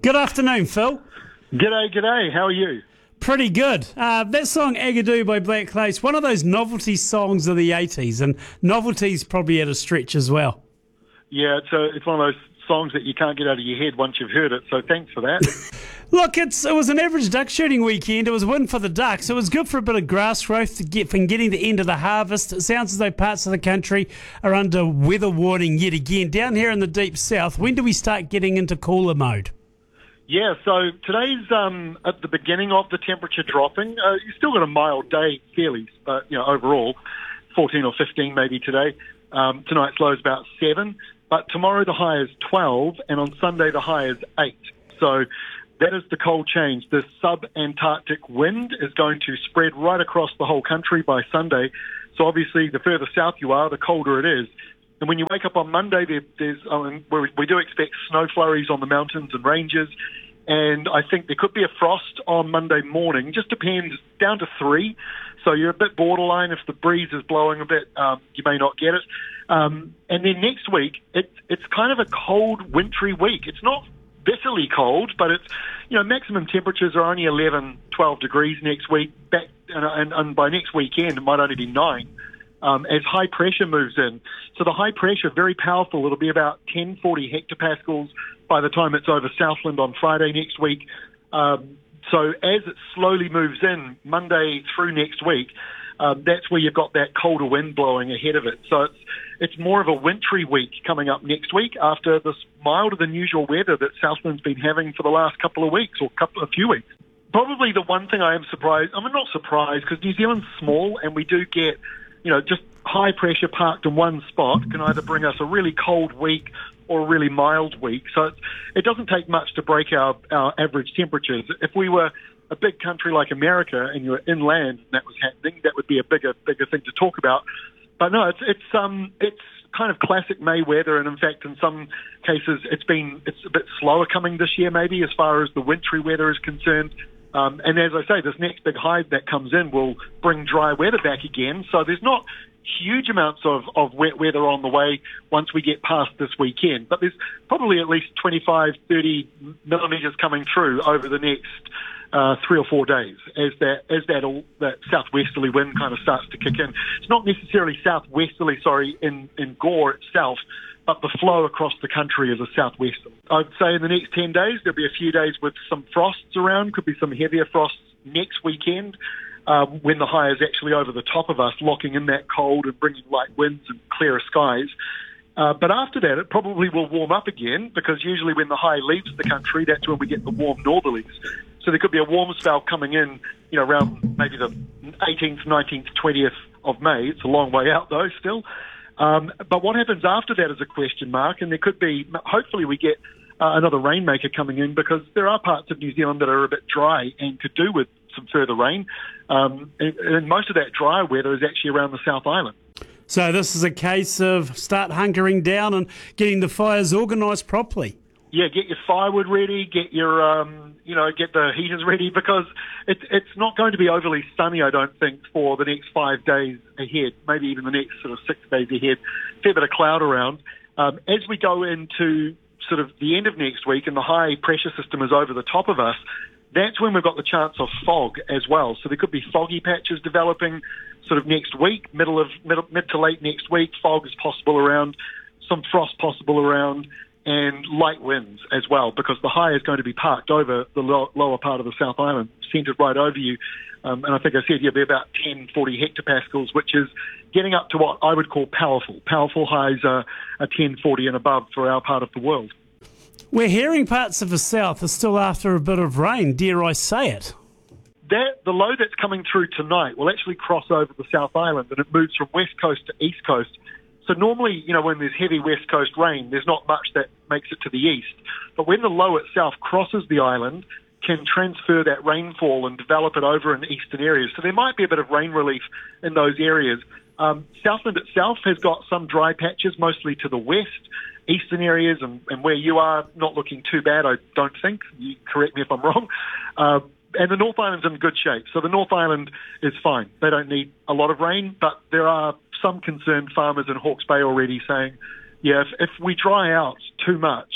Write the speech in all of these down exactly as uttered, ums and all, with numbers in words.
Good afternoon, Phil. G'day, g'day. How are you? Pretty good. Uh, that song Agadoo by Black Lace, one of those novelty songs of the eighties, and novelty's probably at a stretch as well. Yeah, it's a, it's one of those songs that you can't get out of your head once you've heard it, so thanks for that. Look, it's it was an average duck shooting weekend. It was a win for the Ducks. It was good for a bit of grass growth to get from getting the end of the harvest. It sounds as though parts of the country are under weather warning yet again. Down here in the deep south, when do we start getting into cooler mode? Yeah, so today's um, at the beginning of the temperature dropping. Uh, you've still got a mild day, fairly, but you know, overall, fourteen or fifteen maybe today. Um, tonight's low is about seven, but tomorrow the high is twelve, and on Sunday the high is eight. So that is the cold change. The sub-Antarctic wind is going to spread right across the whole country by Sunday. So obviously, the further south you are, the colder it is. And when you wake up on Monday, there, there's I mean, we do expect snow flurries on the mountains and ranges, and I think there could be a frost on Monday morning. Just depends, down to three. So you're a bit borderline. If the breeze is blowing a bit, um, you may not get it. Um, and then next week, it, it's kind of a cold, wintry week. It's not bitterly cold, but it's, you know, maximum temperatures are only eleven, twelve degrees next week. Back, and, and, and by next weekend, it might only be nine. Um, as high pressure moves in. So the high pressure, very powerful. It'll be about ten forty hectopascals by the time it's over Southland on Friday next week. Um, so as it slowly moves in, Monday through next week, um, that's where you've got that colder wind blowing ahead of it. So it's it's more of a wintry week coming up next week after this milder than usual weather that Southland's been having for the last couple of weeks or couple a few weeks. Probably the one thing I am surprised, I mean not surprised, because New Zealand's small and we do get, you know, just high pressure parked in one spot can either bring us a really cold week or a really mild week. So it's, it doesn't take much to break our, our average temperatures. If we were a big country like America and you were inland and that was happening, that would be a bigger bigger thing to talk about. But no, it's it's um it's kind of classic May weather, and in fact, in some cases, it's been it's a bit slower coming this year, maybe as far as the wintry weather is concerned. Um, and as I say, this next big high that comes in will bring dry weather back again. So there's not huge amounts of, of wet weather on the way once we get past this weekend. But there's probably at least twenty-five, thirty millimetres coming through over the next uh, three or four days as that as that, all, that southwesterly wind kind of starts to kick in. It's not necessarily southwesterly, sorry, in, in Gore itself, but the flow across the country is a southwesterly. I'd say in the next ten days, there'll be a few days with some frosts around, could be some heavier frosts next weekend, uh, when the high is actually over the top of us, locking in that cold and bringing light winds and clearer skies. Uh, but after that, it probably will warm up again, because usually when the high leaves the country, that's when we get the warm northerlies. So there could be a warm spell coming in, you know, around maybe the eighteenth, nineteenth, twentieth of May. It's a long way out, though, still. Um, but what happens after that is a question mark, and there could be, hopefully we get uh, another rainmaker coming in, because there are parts of New Zealand that are a bit dry and could do with some further rain. Um, and, and most of that dry weather is actually around the South Island. So this is a case of start hunkering down and getting the fires organised properly. Yeah, get your firewood ready, get your, um, you know, get the heaters ready, because it's it's not going to be overly sunny, I don't think, for the next five days ahead, maybe even the next sort of six days ahead. Fair bit of cloud around. Um, as we go into sort of the end of next week and the high pressure system is over the top of us, that's when we've got the chance of fog as well. So there could be foggy patches developing sort of next week, middle of middle, mid to late next week. Fog is possible around, some frost possible around, and light winds as well, because the high is going to be parked over the lo- lower part of the South Island, centred right over you. Um, and I think I said you'll be about ten, forty hectopascals, which is getting up to what I would call powerful. Powerful highs are, are ten, forty and above for our part of the world. We're hearing parts of the south are still after a bit of rain, dare I say it. That, the low that's coming through tonight will actually cross over the South Island, and it moves from west coast to east coast. So normally, you know, when there's heavy west coast rain, there's not much that makes it to the east. But when the low itself crosses the island, can transfer that rainfall and develop it over in eastern areas. So there might be a bit of rain relief in those areas. Um, Southland itself has got some dry patches, mostly to the west. Eastern areas and, and where you are, not looking too bad, I don't think. You correct me if I'm wrong. Uh, and the North Island's in good shape. So the North Island is fine. They don't need a lot of rain, but there are some concerned farmers in Hawke's Bay already saying, yeah, if, if we dry out too much,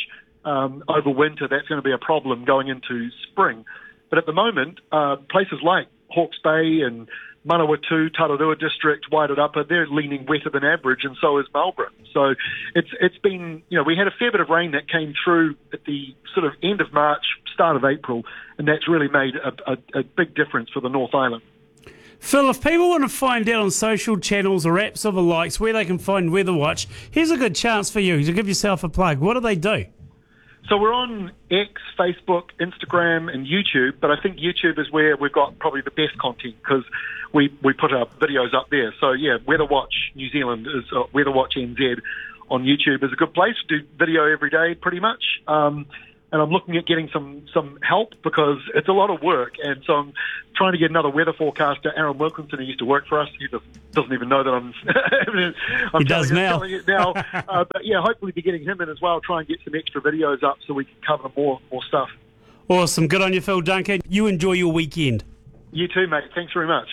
um, over winter, that's going to be a problem going into spring. But at the moment, uh, places like Hawke's Bay and Manawatu, Tararua District, Wairarapa, they're leaning wetter than average, and so is Marlborough. So it's it's been, you know, we had a fair bit of rain that came through at the sort of end of March, start of April, and that's really made a, a, a big difference for the North Island. Phil, if people want to find out on social channels or apps or the likes where they can find Weather Watch, here's a good chance for you to give yourself a plug. What do they do? So we're on X, Facebook, Instagram, and YouTube, but I think YouTube is where we've got probably the best content because we, we put our videos up there. So yeah, Weather Watch New Zealand is uh, Weather Watch N Z on YouTube is a good place. Do video every day pretty much. Um, and I'm looking at getting some, some help because it's a lot of work. And so I'm trying to get another weather forecaster, Aaron Wilkinson, who used to work for us. He just doesn't even know that I'm, I'm he does telling, now. telling it now. uh, but yeah, hopefully be getting him in as well, try and get some extra videos up so we can cover more, more stuff. Awesome. Good on you, Phil Duncan. You enjoy your weekend. You too, mate. Thanks very much.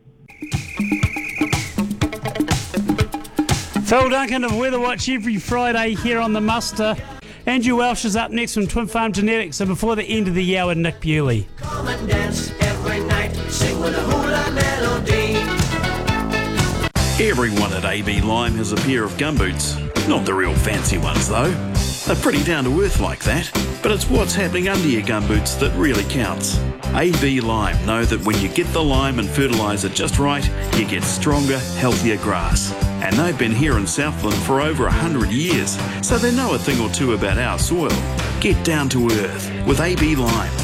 Phil Duncan of Weather Watch every Friday here on the Muster. Andrew Welsh is up next from Twin Farm Genetics, and before the end of the hour, Nick Bewley. Come and dance every night, sing with a hula melody. Everyone at A B Lime has a pair of gumboots. Not the real fancy ones though. They're pretty down to earth like that, but it's what's happening under your gumboots that really counts. A B Lime know that when you get the lime and fertiliser just right, you get stronger, healthier grass. And they've been here in Southland for over a hundred years, so they know a thing or two about our soil. Get down to earth with A B Lime.